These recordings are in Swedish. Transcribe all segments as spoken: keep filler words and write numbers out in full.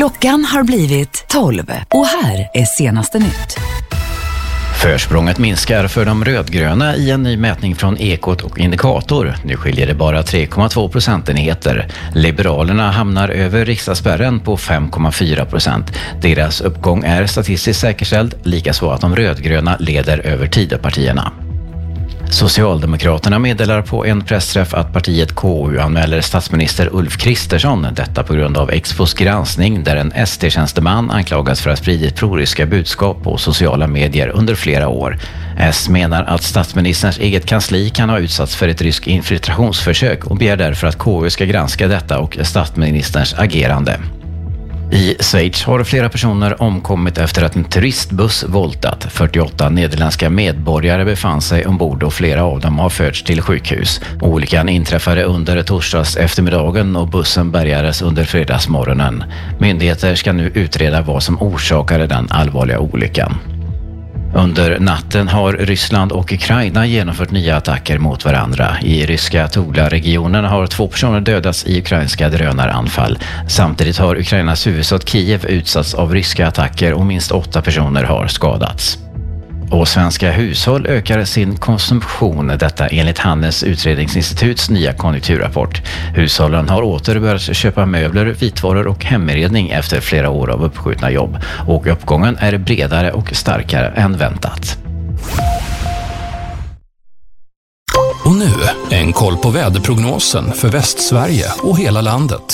Klockan har blivit tolv och här är senaste nytt. Försprånget minskar för de rödgröna i en ny mätning från Ekot och Indikator. Nu skiljer det bara tre komma två procentenheter. Liberalerna hamnar över riksdagsspärren på fem komma fyra procent. Deras uppgång är statistiskt säkerställd, likaså att de rödgröna leder över Tidöpartierna. Socialdemokraterna meddelar på en pressträff att partiet K U anmäler statsminister Ulf Kristersson, detta på grund av Expos granskning där en S D-tjänsteman anklagas för att spridit proryska budskap på sociala medier under flera år. S menar att statsministerns eget kansli kan ha utsatts för ett rysk infiltrationsförsök och begär därför att K U ska granska detta och statsministerns agerande. I Schweiz har flera personer omkommit efter att en turistbuss voltat. fyrtioåtta nederländska medborgare befann sig ombord och flera av dem har förts till sjukhus. Olyckan inträffade under torsdags eftermiddagen och bussen bärgades under fredagsmorgonen. Myndigheter ska nu utreda vad som orsakade den allvarliga olyckan. Under natten har Ryssland och Ukraina genomfört nya attacker mot varandra. I ryska Tula-regionen har två personer dödats i ukrainska drönaranfall. Samtidigt har Ukrainas huvudstad Kiev utsatts av ryska attacker och minst åtta personer har skadats. Och svenska hushåll ökar sin konsumtion, detta enligt Handels utredningsinstituts nya konjunkturrapport. Hushållen har åter börjat köpa möbler, vitvaror och heminredning efter flera år av uppskjutna jobb. Och uppgången är bredare och starkare än väntat. Och nu en koll på väderprognosen för Västsverige och hela landet.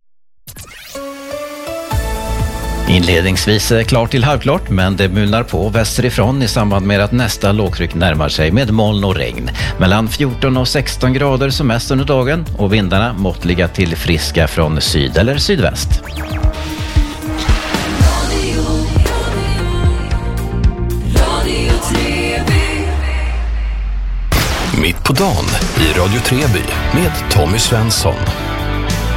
Inledningsvis klart till halvklart, men det mulnar på västerifrån i samband med att nästa lågtryck närmar sig med moln och regn. Mellan fjorton och sexton grader som mest under dagen och vindarna måttliga till friska från syd eller sydväst. Mitt på dagen i Radio Treby med Tommy Svensson.